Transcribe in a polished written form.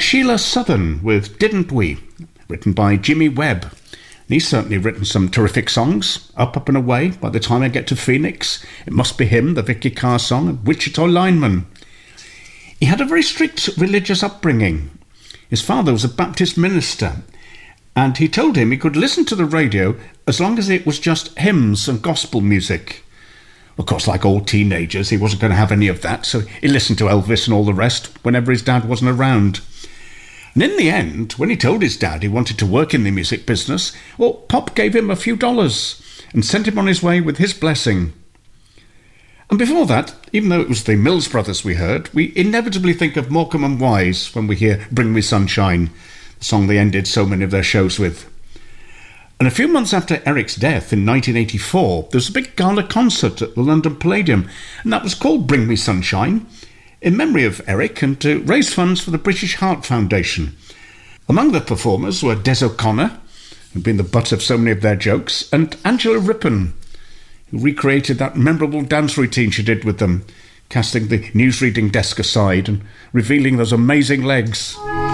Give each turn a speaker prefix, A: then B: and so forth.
A: Sheila Southern with Didn't We, written by Jimmy Webb. And he's certainly written some terrific songs. Up and Away, By the Time I Get to Phoenix, It Must Be Him, the Vicky Carr song, and Wichita Lineman. He had a very strict religious upbringing. His father was a Baptist minister, and he told him he could listen to the radio as long as it was just hymns and gospel music. Of course, like all teenagers, he wasn't going to have any of that, so he listened to Elvis and all the rest whenever his dad wasn't around. And in the end, when he told his dad he wanted to work in the music business, well, Pop gave him a few dollars and sent him on his way with his blessing. And before that, even though it was the Mills Brothers we heard, we inevitably think of Morecambe and Wise when we hear Bring Me Sunshine, the song they ended so many of their shows with. And a few months after Eric's death in 1984, there was a big gala concert at the London Palladium, and that was called Bring Me Sunshine, in memory of Eric and to raise funds for the British Heart Foundation. Among the performers were Des O'Connor, who'd been the butt of so many of their jokes, and Angela Rippon, who recreated that memorable dance routine she did with them, casting the newsreading desk aside and revealing those amazing legs.